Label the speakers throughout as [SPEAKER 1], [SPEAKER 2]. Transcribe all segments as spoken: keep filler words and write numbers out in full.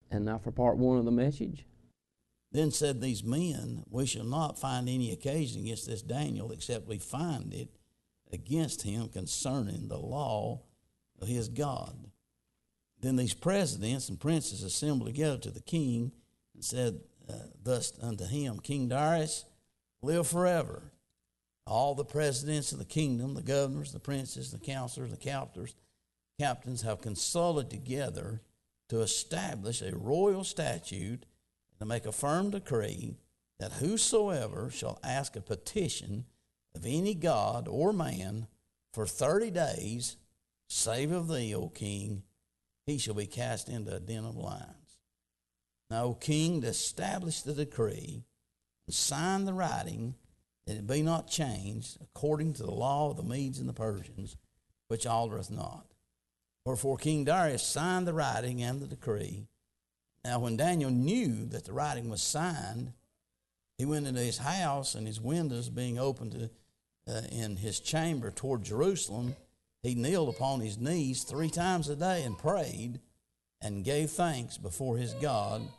[SPEAKER 1] And now for part one of the message.
[SPEAKER 2] Then said these men, we shall not find any occasion against this Daniel, except we find it against him concerning the law of his God. Then these presidents and princes assembled together to the king and said uh, thus unto him, King Darius, live forever. All the presidents of the kingdom, the governors, the princes, the counselors, the captors, captains have consulted together to establish a royal statute and to make a firm decree that whosoever shall ask a petition of any god or man for thirty days, save of thee, O king, he shall be cast into a den of lions. Now, O king, to establish the decree and sign the writing, that it be not changed according to the law of the Medes and the Persians, which altereth not. Wherefore King Darius signed the writing and the decree. Now when Daniel knew that the writing was signed, he went into his house, and his windows being opened to, uh, in his chamber toward Jerusalem, he kneeled upon his knees three times a day and prayed and gave thanks before his God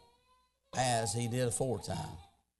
[SPEAKER 2] as he did aforetime.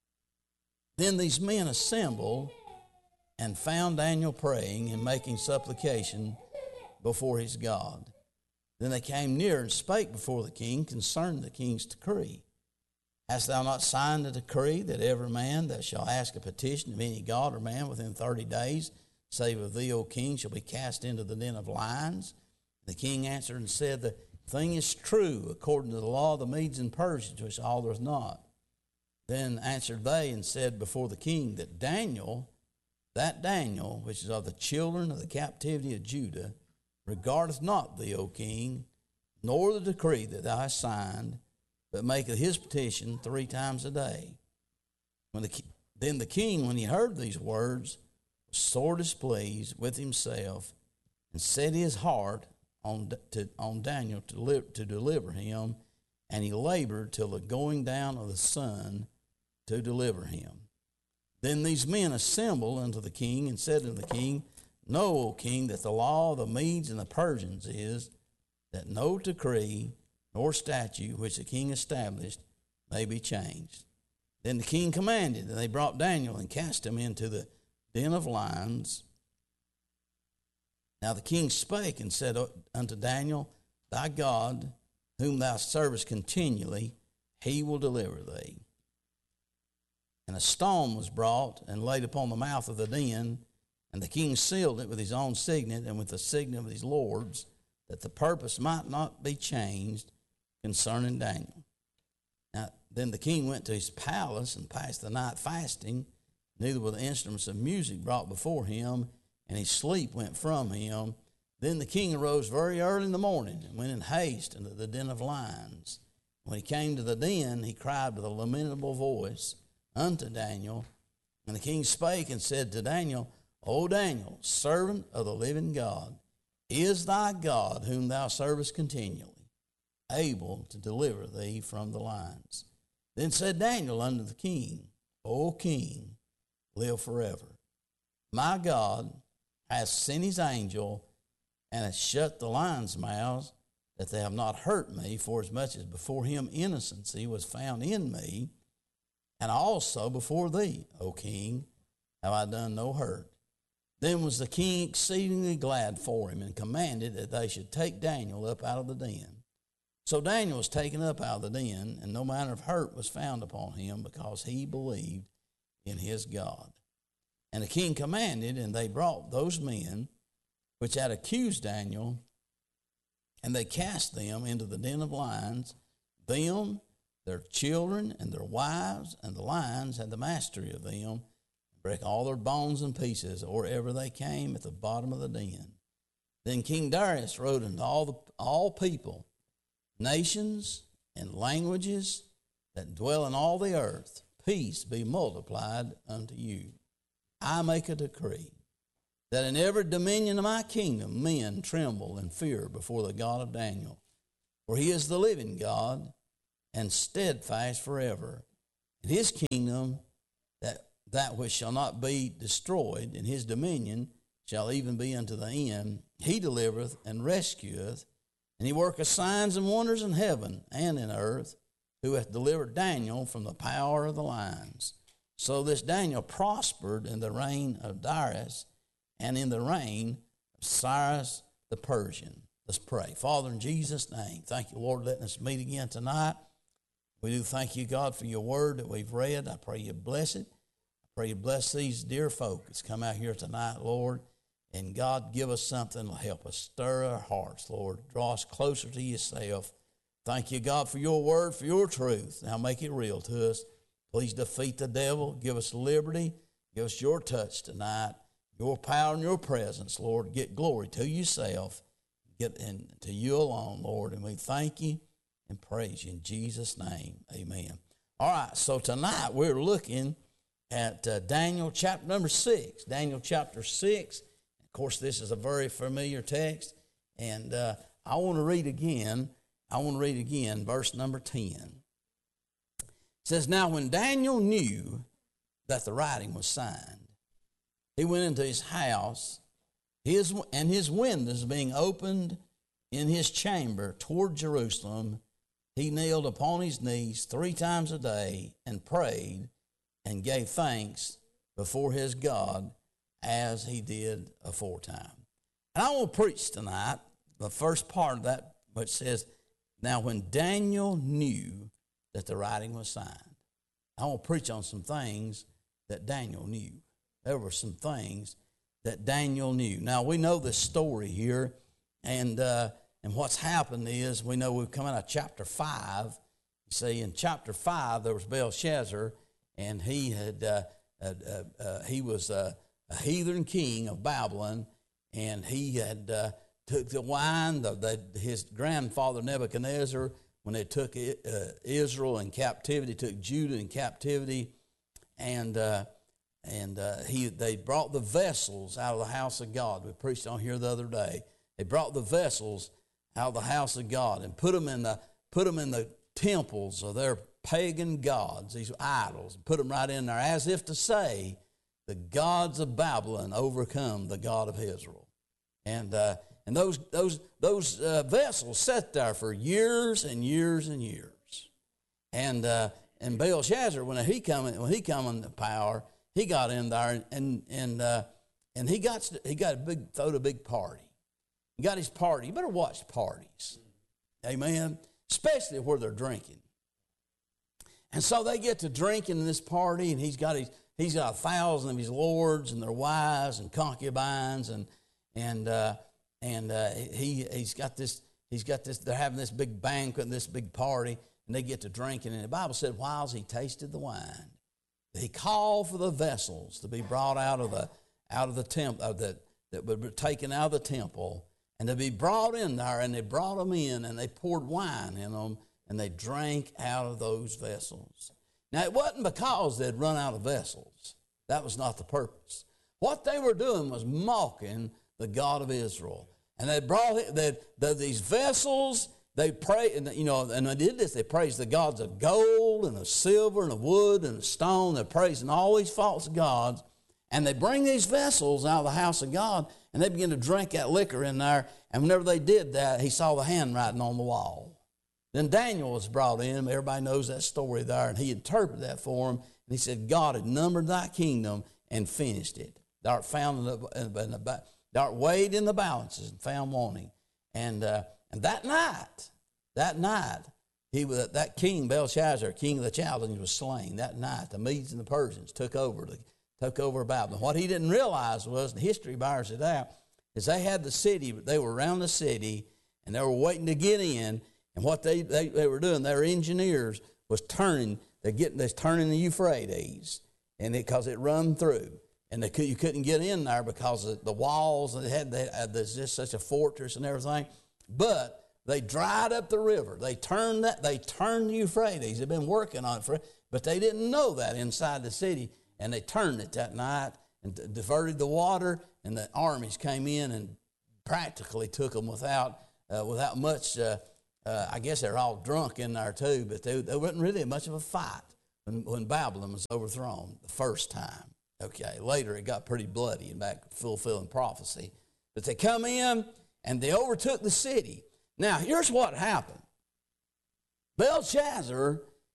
[SPEAKER 2] Then these men assembled and found Daniel praying and making supplication before his God. Then they came near and spake before the king concerning the king's decree. Hast thou not signed a decree that every man that shall ask a petition of any god or man within thirty days, save of thee, O king, shall be cast into the den of lions? The king answered and said, the thing is true according to the law of the Medes and Persians, which altereth not. Then answered they and said before the king that Daniel, that Daniel, which is of the children of the captivity of Judah, regardeth not thee, O king, nor the decree that thou hast signed, but maketh his petition three times a day. When the, then the king, when he heard these words, was sore displeased with himself, and set his heart on, to, on Daniel to, li, to deliver him, and he labored till the going down of the sun to deliver him. Then these men assembled unto the king and said unto the king, Know, O king, that the law of the Medes and the Persians is that no decree nor statute which the king established may be changed. Then the king commanded, and they brought Daniel and cast him into the den of lions. Now the king spake and said unto Daniel, Thy God, whom thou servest continually, he will deliver thee. And a stone was brought and laid upon the mouth of the den, and the king sealed it with his own signet and with the signet of his lords, that the purpose might not be changed concerning Daniel. Now then the king went to his palace and passed the night fasting, neither were the instruments of music brought before him, and his sleep went from him. Then the king arose very early in the morning and went in haste into the den of lions. When he came to the den, he cried with a lamentable voice unto Daniel. And the king spake and said to Daniel, O Daniel, servant of the living God, is thy God, whom thou servest continually, able to deliver thee from the lions? Then said Daniel unto the king, O king, live forever. My God hath sent his angel and hath shut the lions' mouths, that they have not hurt me, forasmuch as before him innocency was found in me, and also before thee, O king, have I done no hurt. Then was the king exceedingly glad for him, and commanded that they should take Daniel up out of the den. So Daniel was taken up out of the den, and no manner of hurt was found upon him, because he believed in his God. And the king commanded, and they brought those men which had accused Daniel, and they cast them into the den of lions, them, their children, and their wives, and the lions had the mastery of them, and brake all their bones in pieces, or ever they came at the bottom of the den. Then King Darius wrote unto all the all people, nations, and languages that dwell in all the earth, peace be multiplied unto you. I make a decree that in every dominion of my kingdom men tremble and fear before the God of Daniel. For he is the living God, and steadfast forever. In his kingdom, that, that which shall not be destroyed, in his dominion shall even be unto the end. He delivereth and rescueth, and he worketh signs and wonders in heaven and in earth, who hath delivered Daniel from the power of the lions. So this Daniel prospered in the reign of Darius and in the reign of Cyrus the Persian. Let's pray. Father, in Jesus' name, thank you, Lord, letting us meet again tonight. We do thank you, God, for your word that we've read. I pray you bless it. I pray you bless these dear folk that's come out here tonight, Lord. And God, give us something to help us stir our hearts, Lord. Draw us closer to yourself. Thank you, God, for your word, for your truth. Now make it real to us. Please defeat the devil. Give us liberty. Give us your touch tonight, your power and your presence, Lord. Get glory to yourself. Get in, to you alone, Lord. And we thank you and praise you in Jesus' name. Amen. All right, so tonight we're looking at uh, Daniel chapter number six. Daniel chapter six. Of course, this is a very familiar text. And uh, I want to read again. I want to read again verse number ten. It says, now when Daniel knew that the writing was signed, he went into his house, his and his windows being opened in his chamber toward Jerusalem, he knelt upon his knees three times a day and prayed and gave thanks before his God as he did aforetime. And I want to preach tonight the first part of that, which says, now when Daniel knew that the writing was signed. I want to preach on some things that Daniel knew. There were some things that Daniel knew. Now, we know this story here, and uh, and what's happened is, we know we've come out of chapter five. You see, in chapter five, there was Belshazzar, and he had uh, uh, uh, uh, he was uh, a heathen king of Babylon, and he had uh, took the wine, the, the, his grandfather Nebuchadnezzar, when they took uh, Israel in captivity, took Judah in captivity, and uh, and uh, he they brought the vessels out of the house of God. We preached on here the other day. They brought the vessels out of the house of God and put them in the put them in the temples of their pagan gods, these idols, put them right in there, as if to say, the gods of Babylon overcome the God of Israel, and. Uh, And those those those uh, vessels sat there for years and years and years, and uh, and Belshazzar, when he come in, when he come into power, he got in there and and uh, and he got he got a big throwed a big party. He got his party. You better watch parties, amen. Especially where they're drinking. And so they get to drinking in this party, and he's got his he's got a thousand of his lords and their wives and concubines, and and. Uh, And uh, he he's got this he's got this. They're having this big banquet and this big party, and they get to drinking. And the Bible said, whilst he tasted the wine, he called for the vessels to be brought out of the out of the temple uh, that that would be taken out of the temple, and to be brought in there. And they brought them in, and they poured wine in them, and they drank out of those vessels. Now it wasn't because they'd run out of vessels. That was not the purpose. What they were doing was mocking the God of Israel. And they brought that the, these vessels, they pray, and you know, and they did this. They praised the gods of gold and of silver and of wood and of stone. They're praising all these false gods, and they bring these vessels out of the house of God, and they begin to drink that liquor in there. And whenever they did that, he saw the handwriting on the wall. Then Daniel was brought in. Everybody knows that story there, and he interpreted that for him. And he said, God had numbered thy kingdom and finished it. Thou art found in the, in the Thou art weighed in the balances and found wanting. And uh, and that night, that night, he was, that king, Belshazzar, king of the Chaldeans, was slain. That night, the Medes and the Persians took over, the, took over Babylon. What he didn't realize was, and history bears it out, is they had the city, they were around the city, and they were waiting to get in. And what they, they, they were doing, their engineers was turning, they're getting this turning the Euphrates, and because it, it run through. And they could, you couldn't get in there because of the walls. They had, they had there's just such a fortress and everything. But they dried up the river. They turned that. They turned the Euphrates. They've been working on it for, but they didn't know that inside the city. And they turned it that night and diverted the water. And the armies came in and practically took them without uh, without much. Uh, uh, I guess they're all drunk in there too. But they, there wasn't really much of a fight when, when Babylon was overthrown the first time. Okay, later it got pretty bloody and back fulfilling prophecy. But they come in and they overtook the city. Now, here's what happened. Belshazzar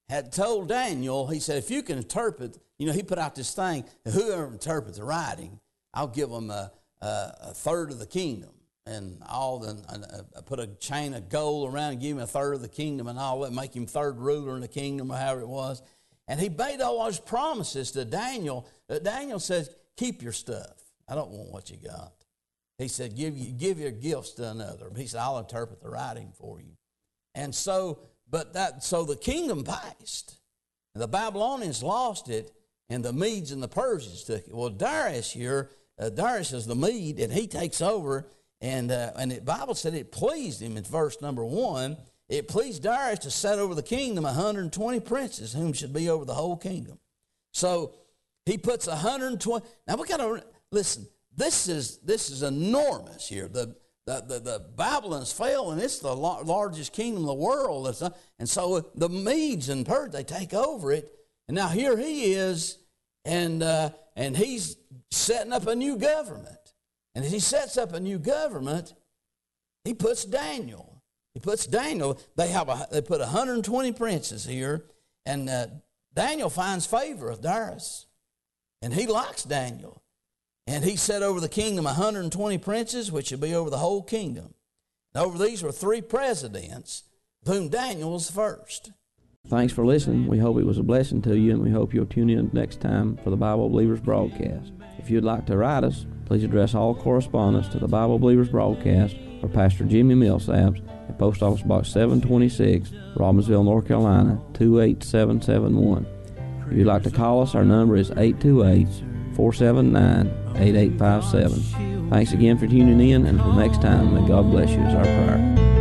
[SPEAKER 2] had told Daniel, he said, if you can interpret, you know, he put out this thing, whoever interprets the writing, I'll give them a, a, a third of the kingdom. And all the, uh, put a chain of gold around and give him a third of the kingdom and all that, make him third ruler in the kingdom or however it was. And he made all those promises to Daniel. That Daniel says, keep your stuff. I don't want what you got. He said, give, you, give your gifts to another. He said, I'll interpret the writing for you. And so, but that, so the kingdom passed. And the Babylonians lost it, and the Medes and the Persians took it. Well, Darius here, uh, Darius is the Mede, and he takes over. And uh, and the Bible said it pleased him in verse number one. It pleased Darius to set over the kingdom one hundred twenty princes, whom should be over the whole kingdom. So he puts one hundred twenty. Now we got to listen. This is this is enormous here. The the the, the Babylon's fell, and it's the la- largest kingdom in the world. That's not, and so the Medes and Persians, they take over it. And now here he is, and uh, and he's setting up a new government. And as he sets up a new government, he puts Daniel. He puts Daniel. They have a, they put one hundred twenty princes here, and uh, Daniel finds favor with Darius, and he likes Daniel. And he set over the kingdom one hundred twenty princes, which should be over the whole kingdom. And over these were three presidents, of whom Daniel was the first.
[SPEAKER 1] Thanks for listening. We hope it was a blessing to you, and we hope you'll tune in next time for the Bible Believers broadcast. If you'd like to write us, please address all correspondence to the Bible Believers broadcast or Pastor Jimmy Millsaps at Post Office Box seven twenty-six, Robbinsville, North Carolina, two eight seven seven one. If you'd like to call us, our number is eight two eight, four seven nine, eight eight five seven. Thanks again for tuning in, and until next time, may God bless you is our prayer.